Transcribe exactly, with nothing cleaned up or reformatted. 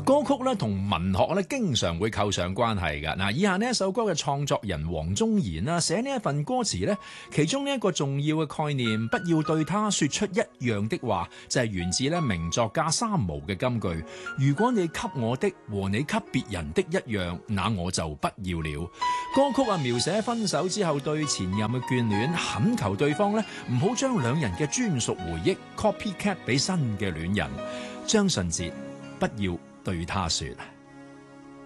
歌曲咧同文學咧經常會扣上關係㗎。嗱，以下呢一首歌嘅創作人黃宗賢啦，寫呢一份歌詞咧，其中呢一個重要嘅概念，不要對他說出一樣的話，就係源自咧名作家三毛嘅金句：如果你給我的和你給別人的一樣，那我就不要了。歌曲啊描寫分手之後對前任嘅眷戀，懇求對方咧唔好將兩人嘅專屬回憶 copycat 俾新嘅戀人。張信哲，不要對他說。